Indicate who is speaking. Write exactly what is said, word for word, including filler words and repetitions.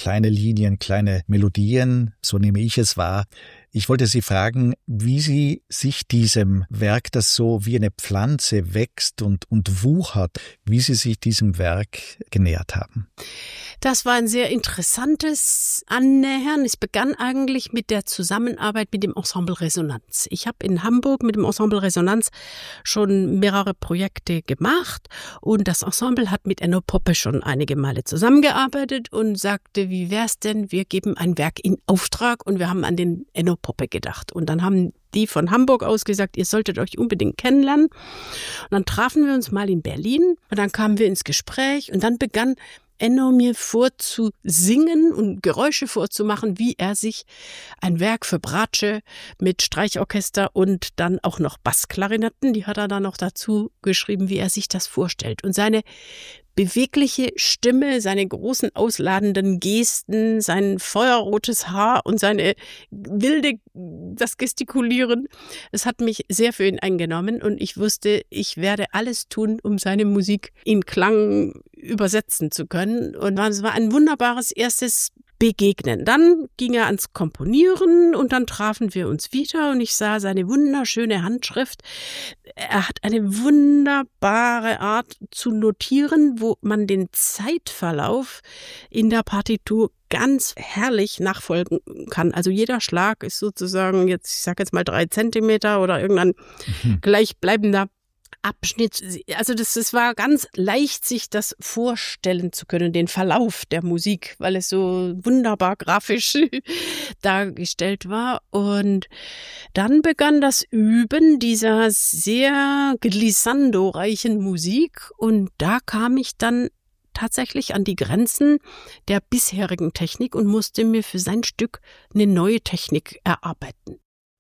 Speaker 1: kleine Linien, kleine Melodien, so nehme ich es wahr. Ich wollte Sie fragen, wie Sie sich diesem Werk, das so wie eine Pflanze wächst und, und wuchert, wie Sie sich diesem Werk genähert haben.
Speaker 2: Das war ein sehr interessantes Annähern. Es begann eigentlich mit der Zusammenarbeit mit dem Ensemble Resonanz. Ich habe in Hamburg mit dem Ensemble Resonanz schon mehrere Projekte gemacht und das Ensemble hat mit Enno Poppe schon einige Male zusammengearbeitet und sagte, wie wär's denn, wir geben ein Werk in Auftrag und wir haben an den Enno Poppe gedacht. Und dann haben die von Hamburg aus gesagt, ihr solltet euch unbedingt kennenlernen. Und dann trafen wir uns mal in Berlin und dann kamen wir ins Gespräch und dann begann Enno mir vorzusingen und Geräusche vorzumachen, wie er sich ein Werk für Bratsche mit Streichorchester und dann auch noch Bassklarinetten, die hat er dann noch dazu geschrieben, wie er sich das vorstellt. Und seine bewegliche Stimme, seine großen ausladenden Gesten, sein feuerrotes Haar und seine wilde, das Gestikulieren, es hat mich sehr für ihn eingenommen und ich wusste, ich werde alles tun, um seine Musik in Klang übersetzen zu können. Und es war ein wunderbares erstes Begegnen. Dann ging er ans Komponieren und dann trafen wir uns wieder und ich sah seine wunderschöne Handschrift. Er hat eine wunderbare Art zu notieren, wo man den Zeitverlauf in der Partitur ganz herrlich nachfolgen kann. Also jeder Schlag ist sozusagen jetzt, ich sage jetzt mal drei Zentimeter oder irgendein mhm. gleichbleibender Abschnitt. Also das, das war ganz leicht, sich das vorstellen zu können, den Verlauf der Musik, weil es so wunderbar grafisch dargestellt war. Und dann begann das Üben dieser sehr glissando-reichen Musik und da kam ich dann tatsächlich an die Grenzen der bisherigen Technik und musste mir für sein Stück eine neue Technik erarbeiten.